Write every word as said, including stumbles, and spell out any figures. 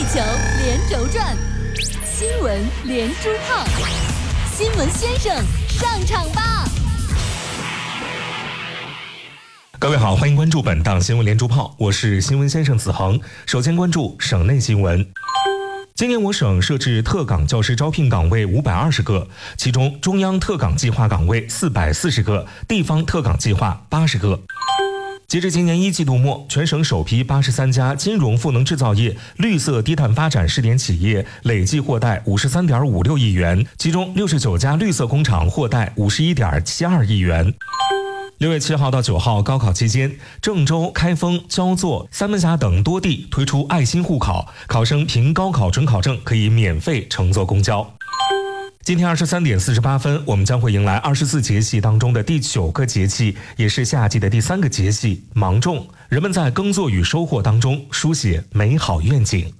球连轴转，新闻连珠炮，新闻先生上场吧！ 各位好，欢迎关注本档新闻连珠炮，我是新闻先生子恒。首先关注省内新闻。今年我省设置特岗教师招聘岗位五百二十个，其中中央特岗计划岗位四百四十个，地方特岗计划八十个。截至今年一季度末，全省首批八十三家金融赋能制造业绿色低碳发展试点企业累计获贷五十三点五六亿元，其中六十九家绿色工厂获贷五十一点七二亿元。六月七号到九号高考期间，郑州、开封、焦作、三门峡等多地推出爱心互考，考生凭高考准考证可以免费乘坐公交。今天二十三点四十八分，我们将会迎来二十四节气当中的第九个节气，也是夏季的第三个节气——芒种。人们在耕作与收获当中书写美好愿景。